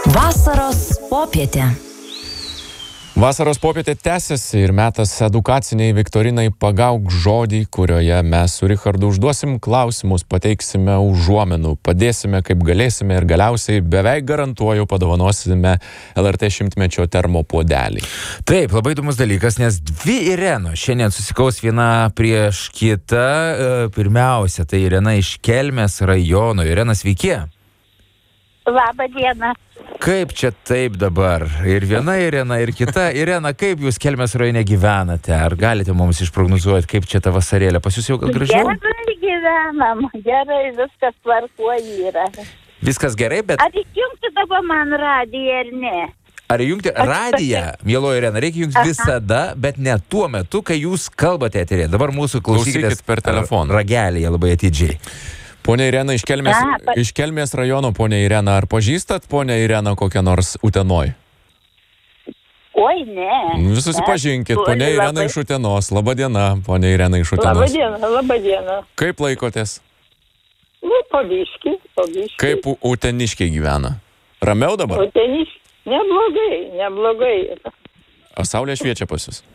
Vasaros popietė. Vasaros popietė tęsiasi ir metas edukaciniai viktorinai Pagauk žodį, kurioje mes su Richardu užduosim klausimus, pateiksime užuomenų, padėsime kaip galėsime ir galiausiai beveik garantuoju padovanosime LRT šimtmečio termopuodelį. Taip, labai įdomus dalykas, nes dvi Irenos šiandien susikaus viena prieš kitą. Pirmiausia, tai Irena iš Kelmės rajono. Irena, sveiki. Labą dieną. Kaip čia taip dabar? Ir viena Irena, ir kita. Irena, kaip jūs Kelmės rajone gyvenate? Ar galite mums išprognozuoti, kaip čia ta vasarėlė? Pas jūs jau gal gražiau? Gerai gyvenam, gerai, viskas tvarkoje yra. Viskas gerai, bet... Ar įjungti dabar man radiją ar ne? Ar įjungti radiją, mieloji Irena, reikia jums visada, bet ne tuo metu, kai jūs kalbate eterėje. Dabar mūsų klausykitės per telefoną. Ragelėje labai atidžiai. Ponia Irena iš Kelmės rajono, ponia Irena, ar pažįstat ponia Irena kokią nors Utenoj? Oi, ne. Susipažinkit, ponia Irena iš Utenos. Labą dieną, ponia Irena iš Utenos. Labą dieną. Kaip laikotės? Nu, pavyški. Kaip uteniškiai gyvena? Ramiau dabar? Neblogai. O saulė šviečia pas jūs?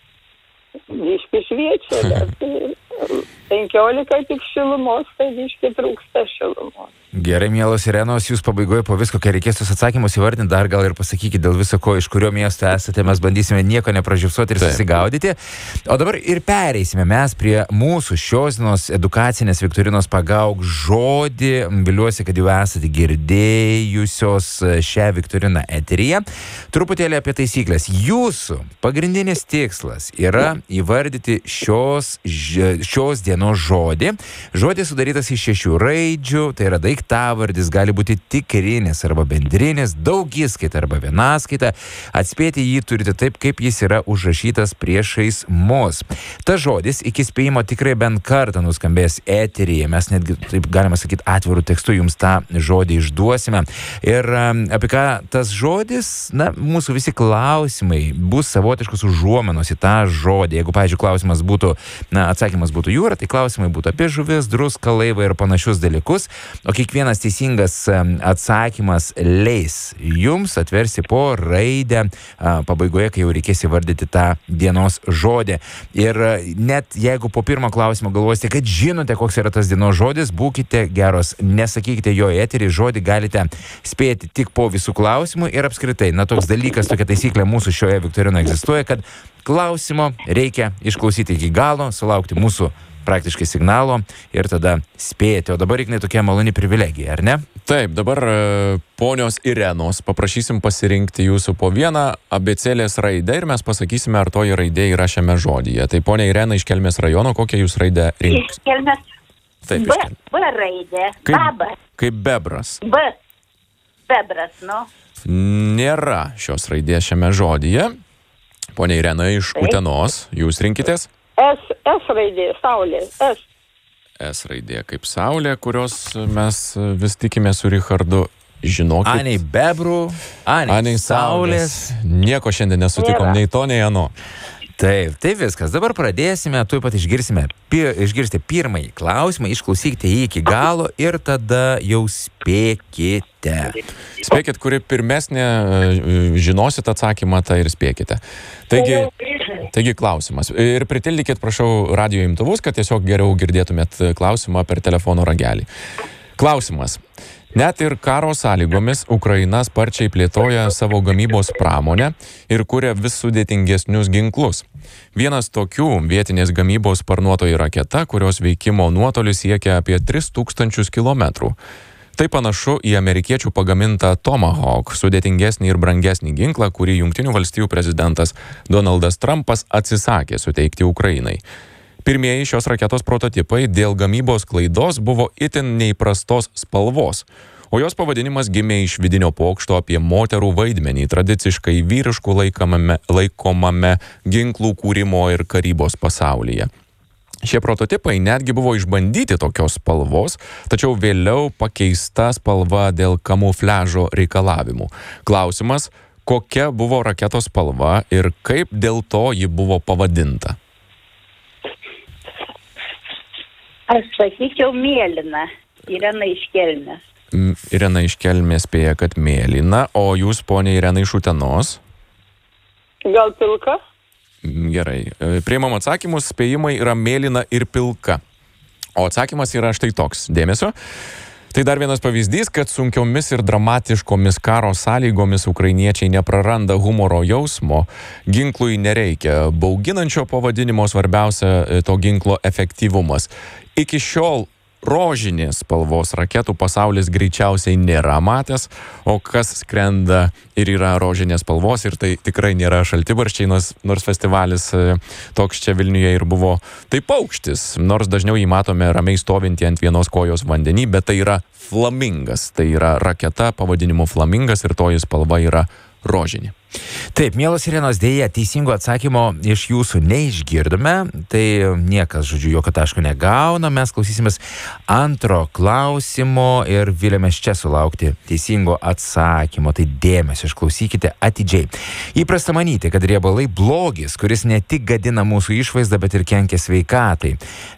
Biški šviečia, bet 15 tik šilumos, tai biški trūksta šilumos. Gerai, mielos Irenos, jūs pabaigoje po visko, kai reikės tos atsakymus įvardinti, dar gal ir pasakykite dėl viso ko, iš kurio miesto esate, mes bandysime nieko nepražiopsoti ir susigaudyti. O dabar ir pereisime mes prie mūsų šios dienos edukacinės viktorinos Pagauk žodį. Viliuosi, kad jau esate girdėjusios šią viktoriną eteryje. Truputėlį apie taisyklės. Jūsų pagrindinis tikslas yra įvardyti šios dienos žodį. Žodis sudarytas iš 6 raidžių, tai yra daiktavardis, gali būti tikrinis arba bendrinis, daugiskaita arba vienaskaita. Atspėti jį turite taip, kaip jis yra užrašytas priešais mus. Tas žodis iki spėjimo tikrai bent kartą nuskambės eteryje. Mes netgi, taip galima sakyti, atvirų tekstų jums tą žodį išduosime. Ir apie ką tas žodis, mūsų visi klausimai bus savotiškus užuomenos į tą žodį. Jeigu, pavyzdžiui, klausimas būtų, atsakymas būtų jūra, tai klausimai būtų apie žuvis, druską, laivą ir panašius dalykus. O kiekvienas teisingas atsakymas leis jums atversi po raidę pabaigoje, kai jau reikės įvardyti tą dienos žodį. Ir net jeigu po pirmo klausimo galvosite, kad žinote, koks yra tas dienos žodis, būkite geros, nesakykite jo eterį, žodį galite spėti tik po visų klausimų ir apskritai, toks dalykas, tokia taisyklė mūsų šioje viktorinoje egzistuoja, kad klausimo reikia išklausyti iki galo, sulaukti mūsų praktiškai signalo ir tada spėti. O dabar Ignai tokia maloni privilegija, ar ne? Taip, dabar ponios Irenos paprašysim pasirinkti jūsų po vieną abėcėlės raidę ir mes pasakysime, ar toji raidė yra šiame žodyje. Tai ponia Irena iš Kelmės rajono, kokią jūs raidę rinks? Iš Kelmės. Taip, B raidė. Kaip bebras. Bebras, Nėra šios raidės šiame žodyje. Ponia Irena iš Utenos, jūs rinkitės? S raidė, saulė, S. S raidė kaip saulė, kurios mes vis tikime su Richardu. Žinokit. Anei bebrų, anei saulės. Nieko šiandien nesutikom, nei to, nei ano. Taip, tai viskas. Dabar pradėsime, tuoj pat išgirsite pirmąjį klausimą, išklausykite jį iki galo ir tada jau spėkite. Spėkit, kuri pirmesnė žinosit atsakymą, tai ir spėkite. Taigi klausimas. Ir pritildykit, prašau, radio imtuvus, kad tiesiog geriau girdėtumėt klausimą per telefono ragelį. Klausimas. Net ir karo sąlygomis Ukraina sparčiai plėtoja savo gamybos pramonę ir kuria vis sudėtingesnius ginklus. Vienas tokių vietinės gamybos sparnuotoji raketa, kurios veikimo nuotolis siekia apie 3000 kilometrų. Tai panašu į amerikiečių pagamintą Tomahawk, sudėtingesnį ir brangesnį ginklą, kurį Jungtinių valstijų prezidentas Donaldas Trumpas atsisakė suteikti Ukrainai. Pirmieji šios raketos prototipai dėl gamybos klaidos buvo itin neįprastos spalvos, o jos pavadinimas gimė iš vidinio pokšto apie moterų vaidmenį tradiciškai vyriškų laikomame ginklų kūrimo ir karybos pasaulyje. Šie prototipai netgi buvo išbandyti tokios spalvos, tačiau vėliau pakeista spalva dėl kamufliažo reikalavimų. Klausimas, kokia buvo raketos spalva ir kaip dėl to ji buvo pavadinta? Aš sakyčiau mėlyna. Irena iš Kelmės. Irena iš Kelmės spėja, kad mėlyna, o jūs, ponė Irena, iš Utenos? Gal pilka? Gerai. Priimam atsakymus, spėjimai yra mėlyna ir pilka. O atsakymas yra štai toks. Dėmesio. Tai dar vienas pavyzdys, kad sunkiomis ir dramatiškomis karo sąlygomis ukrainiečiai nepraranda humoro jausmo, ginklui nereikia bauginančio pavadinimo, svarbiausia to ginklo efektyvumas. Iki šiol rožinės spalvos raketų pasaulis greičiausiai nėra matęs, o kas skrenda ir yra rožinės spalvos, ir tai tikrai nėra šaltibarščiai, nors festivalis toks čia Vilniuje ir buvo. Tai paukštis, nors dažniau jį matome ramiai stovintį ant vienos kojos vandenį, bet tai yra flamingas, tai yra raketa pavadinimu flamingas ir toji spalva yra rožinė. Taip, mielos Irenos, dėja, teisingo atsakymo iš jūsų neišgirdome, tai niekas, žodžiu, jokio taško negauna, mes klausysimės antro klausimo ir vilėmės čia sulaukti teisingo atsakymo, tai dėmesio, išklausykite atidžiai. Įprasta manyti, kad riebalai blogis, kuris ne tik gadina mūsų išvaizdą, bet ir kenkia sveikatai.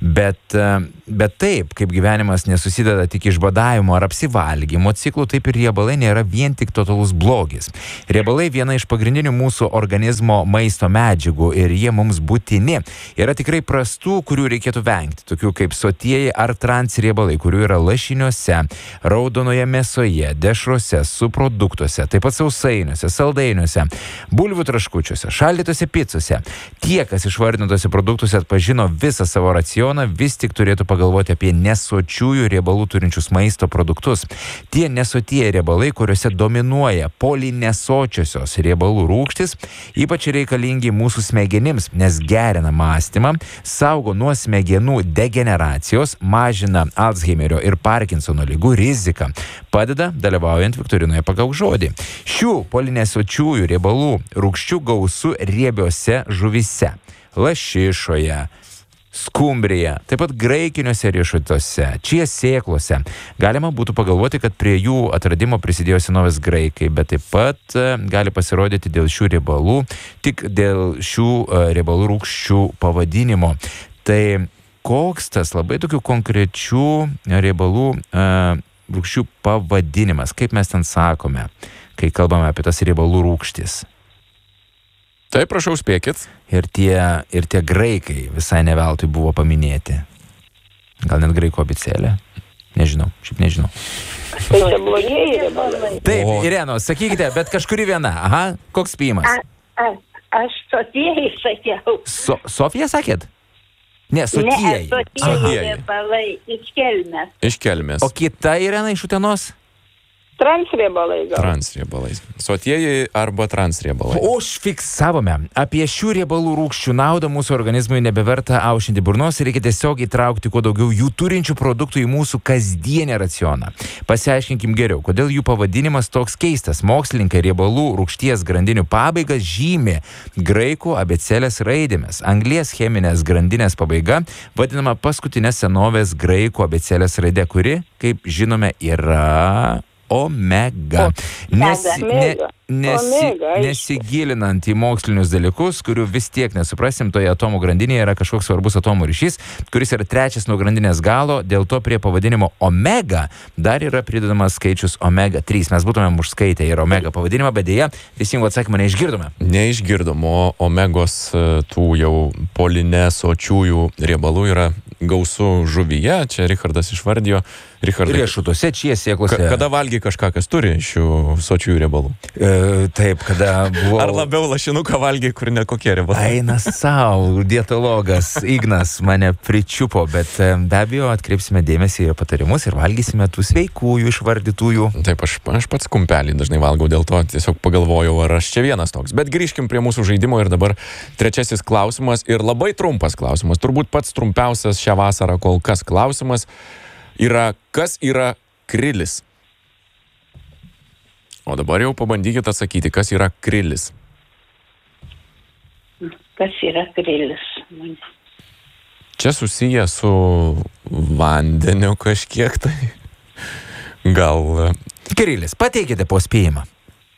Bet taip, kaip gyvenimas nesusideda tik iš badavimo ar apsivalgymo ciklų, taip ir riebalai nėra vien tik totalus blogis. Riebalai viena iš pagrindinių mūsų organizmo maisto medžiagų ir jie mums būtini. Yra tikrai prastų, kurių reikėtų vengti, tokių kaip sotieji ar transriebalai, kurių yra lašiniuose, raudonoje mėsoje, dešrose, subproduktuose, taip pat sausainiuose, saldainiuose, bulvių traškučiuose, šaldytose picose. Tie, kas išvardintose produktuose atpažino visą savo racioną, vis tik turėtų pagalvoti apie nesočiųjų riebalų turinčius maisto produktus. Tie nesotieji riebalai, kuriuose dominuoja polinesočiosios riebalų rūgštis, ypač reikalingi mūsų smegenims, nes gerina mąstymą, saugo nuo smegenų degeneracijos, mažina Alzheimerio ir Parkinsono ligų riziką, padeda dalyvaujant viktorinoje pagal žodį. Šių polinesočiųjų riebalų rūgščių gausu riebiose žuvise, lašišoje, skumbrėje, taip pat graikiniuose riešutuose, čia sėklose. Galima būtų pagalvoti, kad prie jų atradimo prisidėjo senovės graikai, bet taip pat gali pasirodyti dėl šių riebalų, tik dėl šių riebalų rūgščių pavadinimo. Tai koks tas labai tokių konkrečių riebalų rūgščių pavadinimas, kaip mes ten sakome, kai kalbame apie tas riebalų rūgštis? Taip, prašau, spėkit. Ir tie graikai visai neveltui buvo paminėti. Gal net graikų abėcėlė? Nežinau, šiaip nežinau. Tai čia blogieji riebalai. Taip, Irenos, sakykite, bet kažkuri viena. Aha, koks spėjimas? Aš sotieji sakiau. Sofija sakėt? Ne, sotieji. Ne, sotieji riebalai iš Kelmės. Iš Kelmės. O kita Irena iš Utenos? Transriebalai gal. Transriebalai. Sotieji arba transriebalai. Užfiksavome. Apie šių riebalų rūgščių naudą mūsų organizmui nebeverta aušinti burnos ir reikia tiesiog įtraukti kuo daugiau jų turinčių produktų į mūsų kasdienę racioną. Pasiaiškinkim geriau, kodėl jų pavadinimas toks keistas. Mokslininkai riebalų rūgšties grandinių pabaigas žymi graikų abėcėlės raidėmis. Anglies cheminės grandinės pabaiga vadinama paskutinė senovės graikų abėcėlės raidė, kuri, kaip žinome, yra omega. Nesigilinant į mokslinius dalykus, kurių vis tiek nesuprasim, toje atomų grandinėje yra kažkoks svarbus atomų ryšys, kuris yra trečias nuo grandinės galo, dėl to prie pavadinimo omega dar yra pridedamas skaičius omega 3. Mes būtumėm užskaitę ir omega pavadinimą, bet dėja teisingo atsakymą neišgirdome. Neišgirdom, o omegos tų jau polinesočiųjų riebalų yra gausu žuvyje, čia Richardas išvardijo. Riešutuose, čia sėklose. Kada valgy kažką, kas turi šių sočiųjų riebalų? Taip, kada buvo... Ar labiau lašinuką valgy, kur ne kokie riebalai? Eina savo, dietologas Ignas mane pričiupo, bet be abejo atkreipsime dėmesį į patarimus ir valgysime tų sveikųjų, išvardytųjų. Taip, aš pats kumpelį dažnai valgau, dėl to tiesiog pagalvojau, ar aš čia vienas toks. Bet grįžkim prie mūsų žaidimo ir dabar trečiasis klausimas ir labai trumpas klausimas. Turbūt pats trumpiausias šią vasarą kol kas klausimas yra, kas yra krilis? O dabar jau pabandykite atsakyti, kas yra krilis. Kas yra krilis? Čia susiję su vandeniu kažkiek tai. Gal... Krilis, pateikite po spėjimą.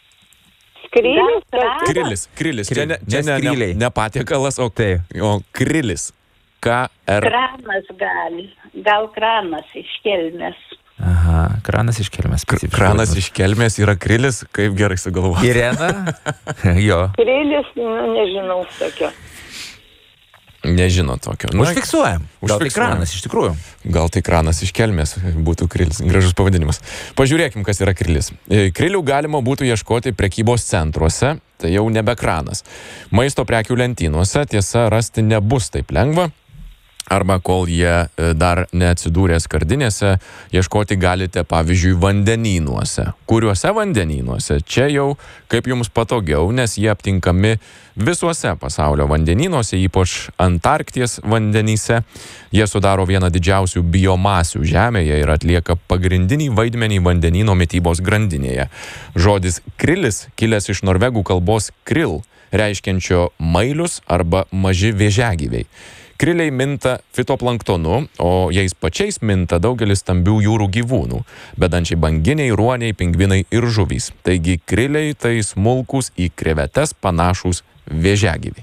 Krilis. Čia ne patiekalas, o krilis. Kranas gal kranas iš Kelmės. Aha, kranas iš Kelmės. Kranas iš Kelmės yra krilis, kaip gerai sugalvoti. Irena? Jo. Krilis, nežinau, tokio. Nežino tokio. Užfiksuojam. Gal tai kranas iš tikrųjų. Gal tai kranas iš Kelmės būtų krilis. Gražus pavadinimas. Pažiūrėkim, kas yra krilis. Krilių galima būtų ieškoti prekybos centruose, tai jau nebe kranas. Maisto prekių lentynuose, tiesa, rasti nebus taip lengva. Arba kol jie dar neatsidūrė skardinėse, ieškoti galite, pavyzdžiui, vandenynuose. Kuriuose vandenynuose? Čia jau kaip jums patogiau, nes jie aptinkami visuose pasaulio vandenynuose, ypač Antarkties vandenyse. Jie sudaro vieną didžiausių biomasių Žemėje ir atlieka pagrindinį vaidmenį vandenyno mitybos grandinėje. Žodis krilis kilęs iš norvegų kalbos krill, reiškiančio mailius arba maži vėžiagyviai. Kriliai minta fitoplanktonu, o jais pačiais minta daugelis stambių jūrų gyvūnų – bedančiai banginiai, ruoniai, pingvinai ir žuvys. Taigi kriliai tai smulkūs į krevetes panašūs vėžiagyviai.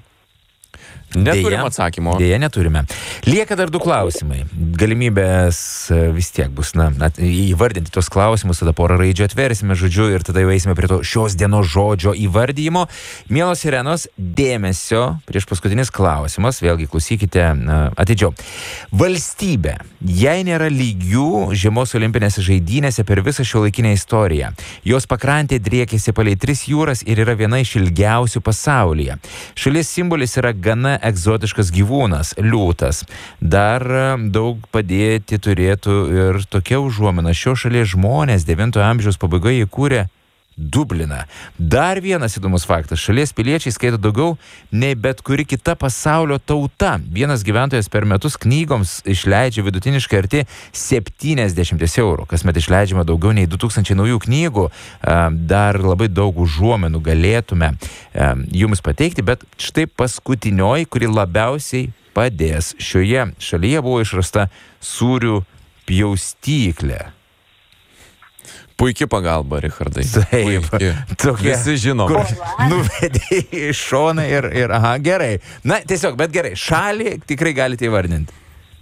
Neturim atsakymo. Dėja, neturime. Lieka dar 2 klausimai. Galimybės vis tiek bus, įvardinti tos klausimus, tada porą raidžių atversime, žodžiu, ir tada jau eisime prie to šios dienos žodžio įvardyjimo. Mielos Irenos, dėmesio, prieš paskutinis klausimas, vėlgi klausykite atidžiau. Valstybė, jei nėra lygių žiemos olimpinėse žaidynėse per visą šiuolaikinę istoriją. Jos pakrantė driekiasi palei 3 jūras ir yra viena iš ilgiausių pasaulyje. Šalies simbolis yra gana egzotiškas gyvūnas – liūtas. Dar daug padėti turėtų ir tokia užuomina. Šios šalies žmonės 9 amžiaus pabaigoje įkūrė Dubliną. Dar vienas įdomus faktas. Šalies piliečiai skaito daugiau nei bet kuri kita pasaulio tauta. Vienas gyventojas per metus knygoms išleidžia vidutiniškai arti 70 eurų. Kasmet išleidžiama daugiau nei 2000 naujų knygų. Dar labai daug užuomenų galėtume jums pateikti, bet štai paskutinioji, kuri labiausiai padės. Šioje šalyje buvo išrasta sūrių pjaustyklė. Puikia pagalba, Richardai. Taip, tokia. Visi žinom. Nuvedė į šoną ir aha, gerai. Na, tiesiog, bet gerai. Šalį tikrai galite įvardinti.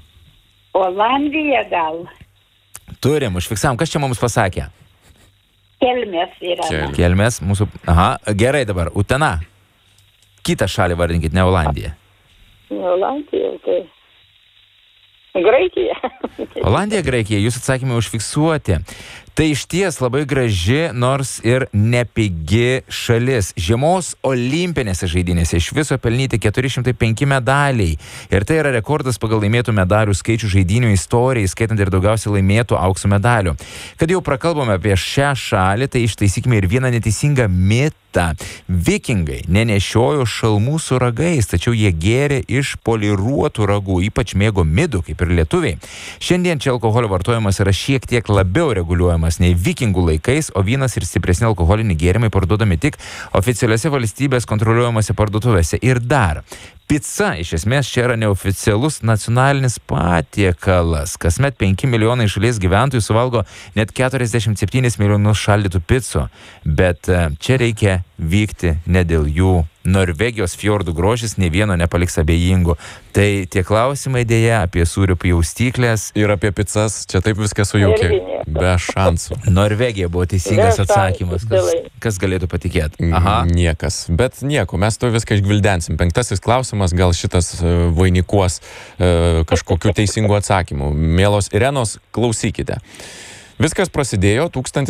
Olandija gal. Turim, užfiksavom. Kas čia mums pasakė? Kelmės yra. Kelmės, mūsų... Aha, gerai dabar. Utena. Kitą šalį vardinkit, ne Olandiją. Olandija, tai... Graikija. Olandija, Graikija, jūs atsakymai užfiksuoti. Tai išties labai graži, nors ir nepigi šalis. Žiemos olimpinėse žaidynėse iš viso pelnyti 405 medaliai. Ir tai yra rekordas pagal laimėtų medalių skaičių žaidynių istorijai, skaitant ir daugiausiai laimėtų aukso medalių. Kad jau prakalbame apie šią šalį, tai ištaisykime ir vieną neteisingą mitą. Vikingai nenešiojo šalmų su ragais, tačiau jie gėrė iš poliruotų ragų, ypač mėgo midų, kaip ir lietuviai. Šiandien čia alkoholio vartojimas yra šiek tiek labiau reguliuojamas nei vikingų laikais, o vynas ir stipresni alkoholiniai gėrimai parduodami tik oficialiuose valstybės kontroliuojamose parduotuvėse. Ir dar, pica iš esmės čia yra neoficialus nacionalinis patiekalas. Kasmet 5 milijonai šalies gyventojų suvalgo net 47 milijonus šaldytų picų, bet čia reikia vykti ne dėl jų. Norvegijos fjordų grožis nei vieno nepaliks abejingų. Tai tie klausimai dėja apie sūrių pjaustyklės. Ir apie picas, čia taip viskas sujaukė. Be šansų. Norvegija buvo teisingas atsakymas. Kas galėtų patikėti? Aha. Niekas. Bet nieko, mes to viską išgvildensim. 5. klausimas, gal šitas vainikuos kažkokiu teisingu atsakymu. Mielos Irenos, klausykite. Viskas prasidėjo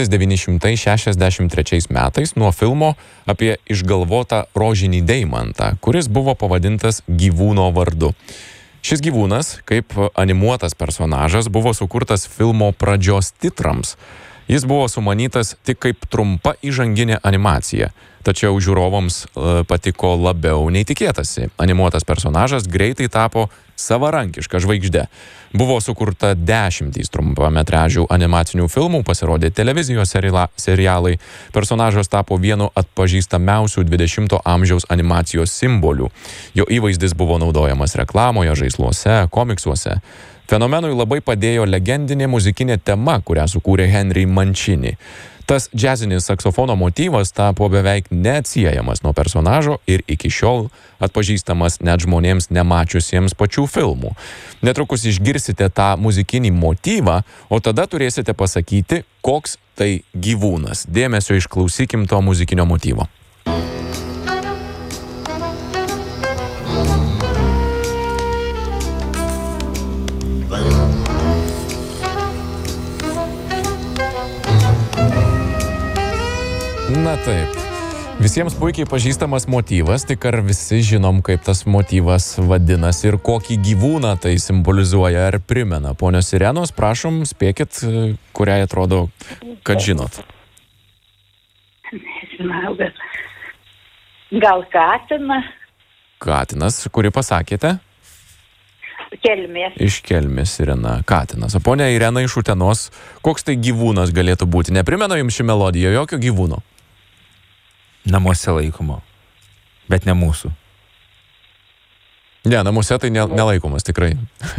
1963 metais nuo filmo apie išgalvotą rožinį deimantą, kuris buvo pavadintas gyvūno vardu. Šis gyvūnas, kaip animuotas personažas, buvo sukurtas filmo pradžios titrams. Jis buvo sumanytas tik kaip trumpa įžanginė animacija, tačiau žiūrovams patiko labiau nei tikėtasi. Animuotas personažas greitai tapo savarankiška žvaigždė. Buvo sukurta 10 trumpametražių animacinių filmų, pasirodė televizijos serialai. Personažas tapo vienu atpažįstamiausių 20 amžiaus animacijos simbolių. Jo įvaizdis buvo naudojamas reklamoje, žaisluose, komiksuose. Fenomenui labai padėjo legendinė muzikinė tema, kurią sukūrė Henry Mancini. Tas džiazinis saksofono motyvas tapo beveik neatsiejamas nuo personažo ir iki šiol atpažįstamas net žmonėms nemačiusiems pačių filmų. Netrukus išgirsite tą muzikinį motyvą, o tada turėsite pasakyti, koks tai gyvūnas. Dėmesio, išklausykim to muzikinio motyvo. Na taip. Visiems puikiai pažįstamas motyvas, tik ar visi žinom, kaip tas motyvas vadinasi ir kokį gyvūną tai simbolizuoja ar primena. Ponios Irenos, prašom, spėkit, kuriai atrodo, kad žinot. Nežinau, bet gal katinas, Katinas, kurį pasakėte? kelmės. Iš Kelmės, Irena. Katinas. O ponia Irena iš Utenos, koks tai gyvūnas galėtų būti? Neprimena jums ši melodija jokio gyvūno? Namuose laikomo. Bet ne mūsų. Ne, namuose tai nelaikomas tikrai.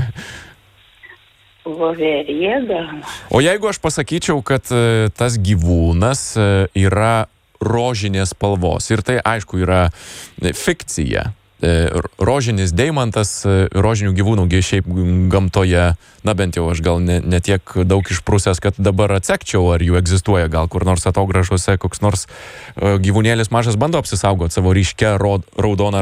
Voverė gal. O jeigu aš pasakyčiau, kad tas gyvūnas yra rožinės spalvos ir tai aišku yra fikcija. Rožinis deimantas, rožinių gyvūnų šiaip gamtoje, na bent jau aš gal ne tiek daug išprusęs, kad dabar atsekčiau, ar jų egzistuoja, gal kur nors atogražuose koks nors gyvūnėlis mažas bando apsisaugoti savo ryškia raudona